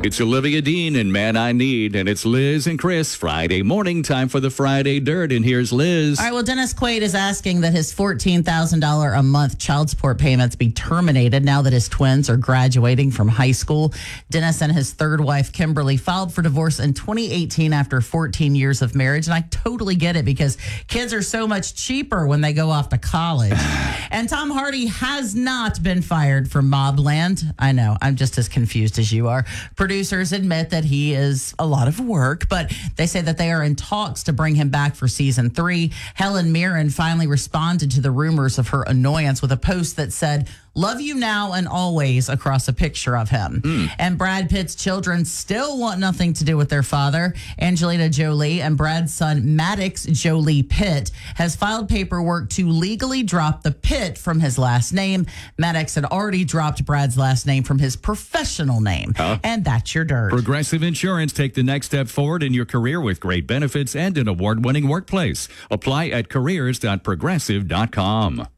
It's Olivia Dean and Man I Need, and it's Liz and Chris. Friday morning, time for the Friday Dirt, and here's Liz. All right, well, Dennis Quaid is asking that his $14,000 a month child support payments be terminated now that his twins are graduating from high school. Dennis and his third wife, Kimberly, filed for divorce in 2018 after 14 years of marriage, and I totally get it because kids are so much cheaper when they go off to college. And Tom Hardy has not been fired from Mobland. I know, I'm just as confused as you are. Producers admit that he is a lot of work, but they say that they are in talks to bring him back for season 3. Helen Mirren finally responded to the rumors of her annoyance with a post that said, "Love you now and always," across a picture of him. And Brad Pitt's children still want nothing to do with their father. Angelina Jolie and Brad's son, Maddox Jolie Pitt, has filed paperwork to legally drop the Pitt from his last name. Maddox had already dropped Brad's last name from his professional name. And that's your dirt. Progressive Insurance. Take the next step forward in your career with great benefits and an award-winning workplace. Apply at careers.progressive.com.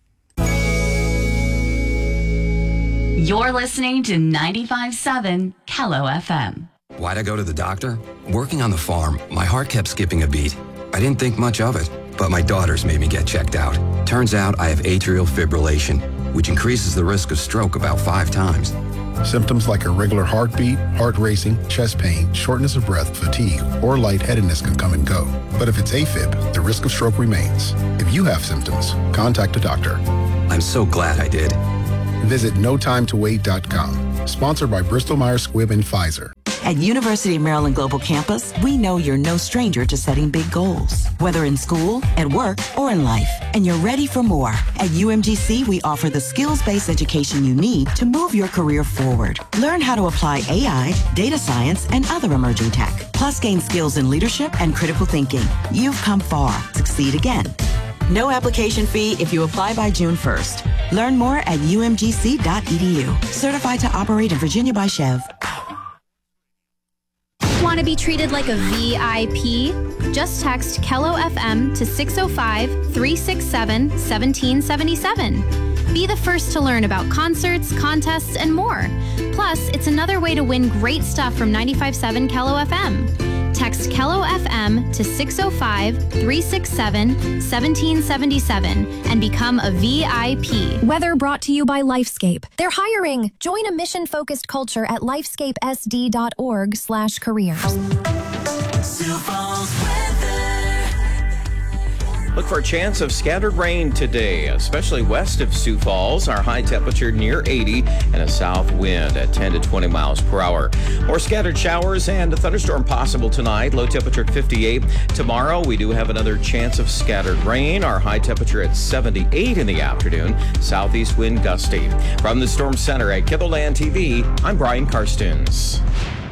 You're listening to 95.7 Kello FM. Why'd I go to the doctor? Working on the farm, my heart kept skipping a beat. I didn't think much of it, but my daughters made me get checked out. Turns out I have atrial fibrillation, which increases the risk of stroke about 5 times. Symptoms like irregular heartbeat, heart racing, chest pain, shortness of breath, fatigue, or lightheadedness can come and go. But if it's AFib, the risk of stroke remains. If you have symptoms, contact a doctor. I'm so glad I did. Visit NoTimeToWait.com. Sponsored by Bristol-Myers Squibb and Pfizer. At University of Maryland Global Campus, we know you're no stranger to setting big goals, whether in school, at work, or in life, and you're ready for more. At UMGC, we offer the skills-based education you need to move your career forward. Learn how to apply AI, data science, and other emerging tech, plus gain skills in leadership and critical thinking. You've come far. Succeed again. No application fee if you apply by June 1st. Learn more at umgc.edu. Certified to operate in Virginia by Chev. Want to be treated like a VIP? Just text Kello FM to 605-367-1777. Be the first to learn about concerts, contests, and more. Plus, it's another way to win great stuff from 95.7 Kello FM. Text Kello FM to 605-367-1777 and become a VIP. Weather brought to you by Lifescape. They're hiring. Join a mission-focused culture at lifescapesd.org/careers. Sioux Falls weather. Look for a chance of scattered rain today, especially west of Sioux Falls. Our high temperature near 80 and a south wind at 10 to 20 miles per hour. More scattered showers and a thunderstorm possible tonight. Low temperature at 58. Tomorrow, we do have another chance of scattered rain. Our high temperature at 78 in the afternoon. Southeast wind gusty. From the Storm Center at Kibble Land TV, I'm Brian Karstens.